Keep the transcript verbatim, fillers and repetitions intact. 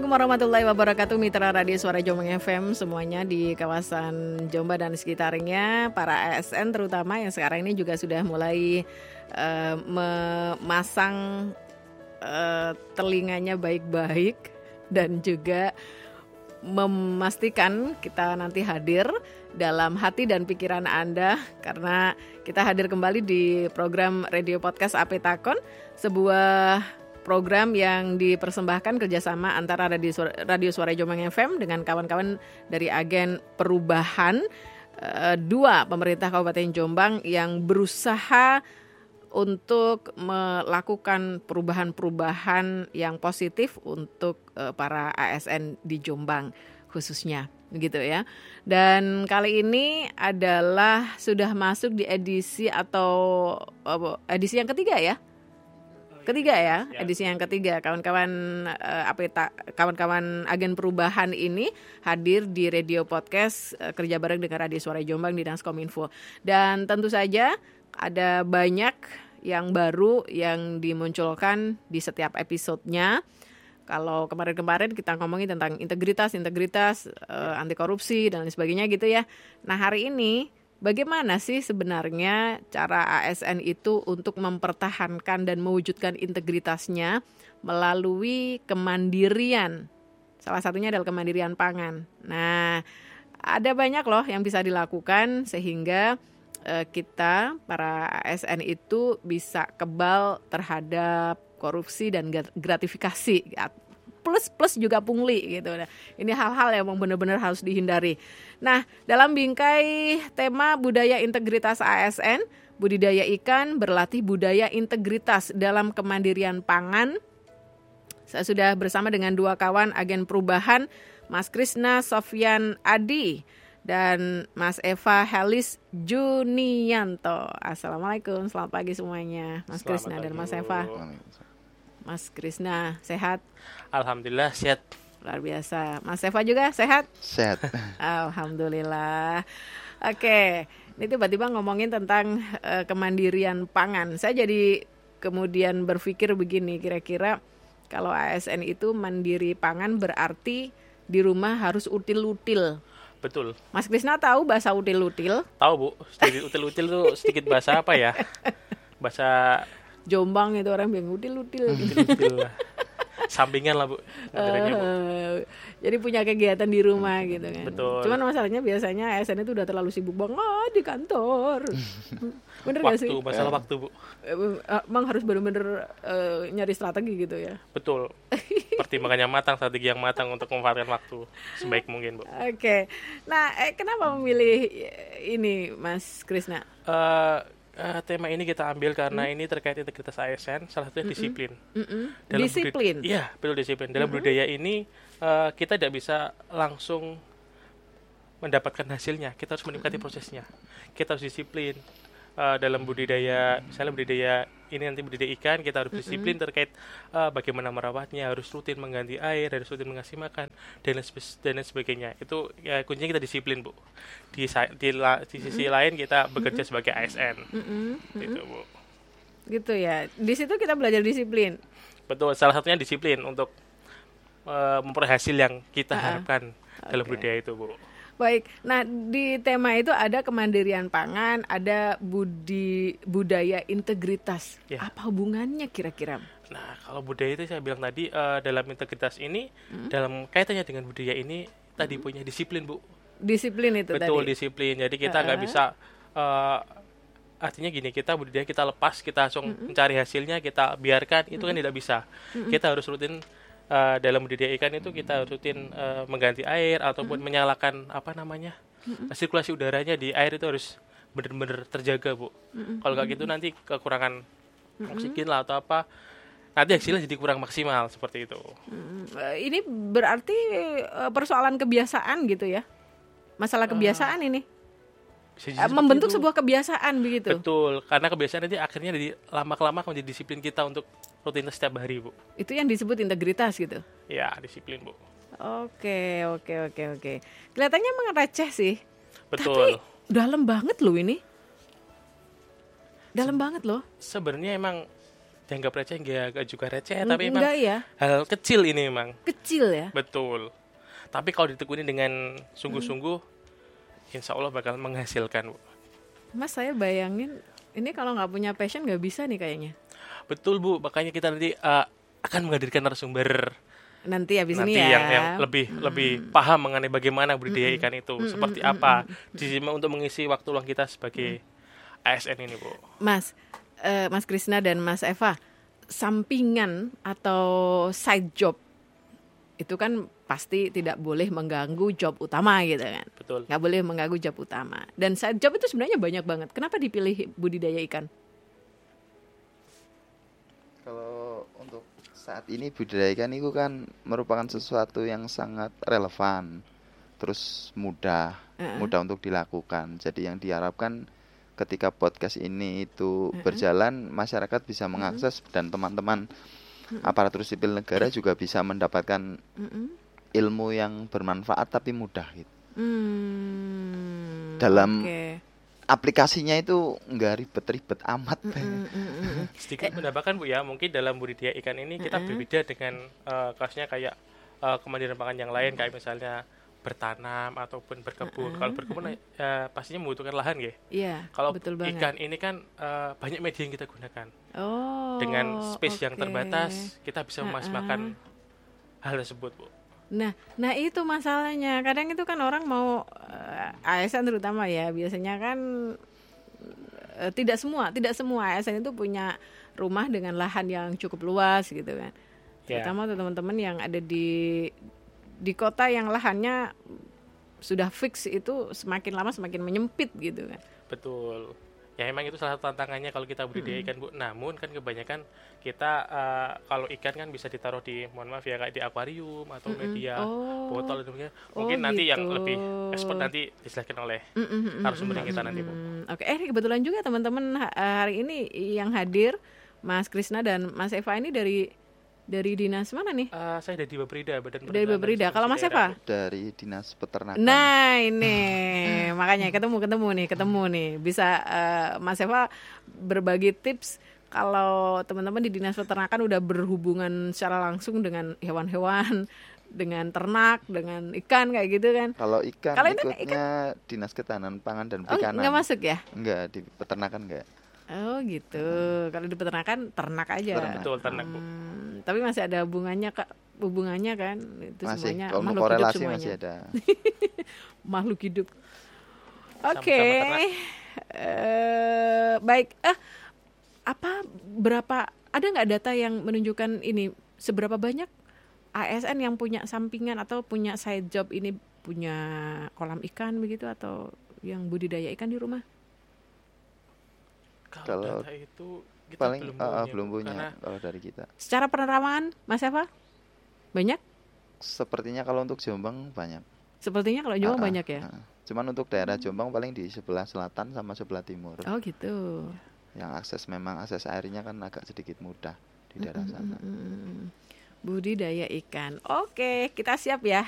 Assalamualaikum warahmatullahi wabarakatuh, mitra Radio Suara Jombang F M semuanya di kawasan Jombang dan sekitarnya, para A S N terutama yang sekarang ini juga sudah mulai uh, memasang uh, telinganya baik-baik dan juga memastikan kita nanti hadir dalam hati dan pikiran Anda, karena kita hadir kembali di program Radio Podcast A P Takon, sebuah program yang dipersembahkan kerjasama antara Radio Suara, Radio Suara Jombang F M dengan kawan-kawan dari agen perubahan e, dua pemerintah Kabupaten Jombang yang berusaha untuk melakukan perubahan-perubahan yang positif untuk e, para A S N di Jombang khususnya, gitu ya. Dan kali ini adalah sudah masuk di edisi atau edisi yang ketiga ya. Ketiga ya, edisi yang ketiga. Kawan-kawan uh, apeta, kawan-kawan agen perubahan ini hadir di Radio Podcast uh, kerja bareng dengan Radio Suara Jombang di Danskominfo. Dan tentu saja ada banyak yang baru yang dimunculkan di setiap episodenya. Kalau kemarin-kemarin kita ngomongin tentang integritas, integritas, uh, anti korupsi dan lain sebagainya gitu ya. Nah, hari ini bagaimana sih sebenarnya cara A S N itu untuk mempertahankan dan mewujudkan integritasnya melalui kemandirian? Salah satunya adalah kemandirian pangan. Nah, ada banyak loh yang bisa dilakukan sehingga eh, kita para A S N itu bisa kebal terhadap korupsi dan gratifikasi. Plus-plus juga pungli gitu. Nah, ini hal-hal yang memang benar-benar harus dihindari. Nah, dalam bingkai tema budaya integritas A S N, budidaya ikan berlatih budaya integritas dalam kemandirian pangan. Saya sudah bersama dengan dua kawan agen perubahan, Mas Krisna Sofyan Adi dan Mas Eva Helis Junianto. Assalamualaikum, selamat pagi semuanya, Mas Krisna dan Mas Eva. Mas Krisna sehat? Alhamdulillah sehat. Luar biasa. Mas Eva juga sehat? Sehat. Alhamdulillah. Oke, ini tiba-tiba ngomongin tentang uh, kemandirian pangan. Saya jadi kemudian berpikir begini, kira-kira kalau A S N itu mandiri pangan berarti di rumah harus util-util. Betul. Mas Krisna tahu bahasa util-util? Tahu Bu, sedikit util-util tuh sedikit bahasa apa ya? Bahasa Jombang itu orang bilang util-util. Util-util lah. Sampingan lah Bu. Uh, jadi punya kegiatan di rumah gitu kan. Betul. Cuman masalahnya biasanya A S N itu udah terlalu sibuk banget di kantor. Bener waktu, gak sih? Masalah waktu Bu. Emang harus benar-benar uh, nyari strategi gitu ya. Betul. Pertimbangannya matang, strategi yang matang untuk memanfaatkan waktu sebaik mungkin Bu. Oke. Okay. Nah, eh, kenapa memilih ini Mas Krisna? Uh, Uh, tema ini kita ambil karena mm. ini terkait integritas A S N, salah satunya Mm-mm. disiplin. Mm-mm. Dalam disiplin? Iya, betul disiplin. Dalam Mm-mm. budaya ini uh, kita tidak bisa langsung mendapatkan hasilnya, kita harus menikmati Mm-mm. prosesnya. Kita harus disiplin uh, dalam budidaya, misalnya budidaya ini nanti budidaya ikan, kita harus disiplin Mm-mm. terkait uh, bagaimana merawatnya, harus rutin mengganti air, harus rutin mengasih makan, dan dan lain sebagainya. Itu ya, kuncinya kita disiplin Bu. Di, di, di sisi mm-hmm. lain kita bekerja mm-hmm. sebagai A S N, mm-hmm. gitu Bu. Gitu ya. Di situ kita belajar disiplin. Betul. Salah satunya disiplin untuk uh, memperoleh hasil yang kita uh-huh. harapkan okay. dalam budaya itu Bu. Baik. Nah, di tema itu ada kemandirian pangan, ada budi budaya integritas. Ya. Apa hubungannya kira-kira? Nah, kalau budaya itu saya bilang tadi uh, dalam integritas ini, mm-hmm. dalam kaitannya dengan budaya ini mm-hmm. tadi punya disiplin Bu. Disiplin itu Betul, tadi. Betul, disiplin. Jadi kita nggak uh-huh. bisa uh, artinya gini, kita budidaya kita lepas, kita langsung mm-hmm. mencari hasilnya, kita biarkan, itu mm-hmm. kan tidak bisa. Mm-hmm. Kita harus rutin uh, dalam budidaya ikan itu kita harus rutin uh, mengganti air ataupun mm-hmm. menyalakan apa namanya? Mm-hmm. sirkulasi udaranya di air itu harus benar-benar terjaga, Bu. Mm-hmm. Kalau nggak gitu nanti kekurangan mm-hmm. oksigen lah atau apa, nanti hasilnya jadi kurang maksimal seperti itu. Mm-hmm. Ini berarti uh, persoalan kebiasaan gitu ya? Masalah kebiasaan uh, ini membentuk itu. Sebuah kebiasaan begitu. Betul, karena kebiasaan nanti akhirnya jadi lama-kelamaan menjadi disiplin kita untuk rutinitas setiap hari Bu. Itu yang disebut integritas gitu. Ya, disiplin Bu. Oke, oke, oke, oke. Kelihatannya emang receh sih. Betul. Tapi dalam banget loh ini. Dalam Se- banget loh. Sebenarnya emang dianggap receh enggak juga receh, Mm, tapi emang enggak ya, hal kecil ini emang. kecil ya. Betul. Tapi kalau ditekuni dengan sungguh-sungguh, insya Allah bakal menghasilkan, Bu. Mas, saya bayangin ini kalau nggak punya passion nggak bisa nih kayaknya. Betul, Bu. Makanya kita nanti uh, akan menghadirkan narasumber Nanti habis nanti ini ya. yang yang lebih hmm. lebih paham mengenai bagaimana budidaya ikan itu, Hmm, seperti hmm, apa hmm, di, untuk mengisi waktu luang kita sebagai A S N ini, Bu. Mas, uh, Mas Krisna dan Mas Eva, sampingan atau side job itu kan pasti tidak boleh mengganggu job utama gitu kan. Betul. Nggak boleh mengganggu job utama. Dan side job itu sebenarnya banyak banget. Kenapa dipilih budidaya ikan? Kalau untuk saat ini budidaya ikan itu kan merupakan sesuatu yang sangat relevan, terus mudah, uh-uh. mudah untuk dilakukan. Jadi yang diharapkan ketika podcast ini itu uh-uh. berjalan, masyarakat bisa mengakses uh-uh. dan teman-teman uh-uh. aparatur sipil negara juga bisa mendapatkan uh-uh. ilmu yang bermanfaat tapi mudah gitu. Hmm, Dalam okay. aplikasinya itu nggak ribet-ribet amat. Mm, mm, mm, mm. Sedikit menambahkan, Bu, ya, mungkin dalam budidaya ikan ini kita Mm-mm. berbeda dengan uh, kasusnya kayak uh, kemandirian pangan yang lain, kayak misalnya bertanam ataupun berkebun. Mm-mm. Kalau berkebun uh, pastinya membutuhkan lahan, ya. Iya. Kalau betul banget. ikan ini kan uh, banyak media yang kita gunakan. Oh. Dengan space okay. yang terbatas, kita bisa memaksimalkan hal tersebut, Bu. Nah, nah itu masalahnya. Kadang itu kan orang mau uh, A S N terutama ya, biasanya kan uh, tidak semua, tidak semua A S N itu punya rumah dengan lahan yang cukup luas gitu kan. Terutama yeah. teman-teman yang ada di di kota yang lahannya sudah fix, itu semakin lama semakin menyempit gitu kan. Betul. Ya emang itu salah satu tantangannya kalau kita budidaya ikan, Bu. Namun kan kebanyakan kita uh, kalau ikan kan bisa ditaruh di, mohon maaf ya, kayak di akuarium atau mm-mm. media oh. botol itu mungkin. Mungkin oh, nanti gitu. Yang lebih expert nanti dijelaskan oleh narasumber kita nanti, Bu. Oke, eh kebetulan juga teman-teman hari ini yang hadir Mas Krisna dan Mas Eva ini dari dari dinas mana nih? Uh, saya dari Baperida, Badan Dari Baperida. Kalau Mas Eva? Dari Dinas Peternakan. Nah ini makanya ketemu ketemu nih ketemu nih bisa uh, Mas Eva berbagi tips kalau teman-teman di Dinas Peternakan udah berhubungan secara langsung dengan hewan-hewan, dengan ternak, dengan ikan kayak gitu kan. Kalau ikan Kalo ikutnya ikan... Dinas Ketahanan Pangan dan Oh, Perikanan. nggak masuk ya? Enggak, di peternakan enggak. Oh gitu. Hmm. Kalau di peternakan ternak aja. Ternak. Betul, ternak, Bu. Hmm, tapi masih ada hubungannya Kak, hubungannya kan itu masih, semuanya kalau makhluk korelasi hidup semuanya. Masih ada. Makhluk hidup. Oke. Okay. Uh, baik. Eh apa berapa ada nggak data yang menunjukkan ini seberapa banyak A S N yang punya sampingan atau punya side job ini, punya kolam ikan begitu atau yang budidaya ikan di rumah? Kalau data itu kita paling belum uh, punya, belum punya karena kalau dari kita. Secara penerawangan, Mas Eva, banyak? Sepertinya kalau untuk Jombang banyak. Sepertinya kalau Jombang uh, banyak ya. Uh, cuman untuk daerah Jombang paling di sebelah selatan sama sebelah timur. Oh gitu. Yang akses memang akses airnya kan agak sedikit mudah di daerah sana. Budidaya ikan. Oke, kita siap ya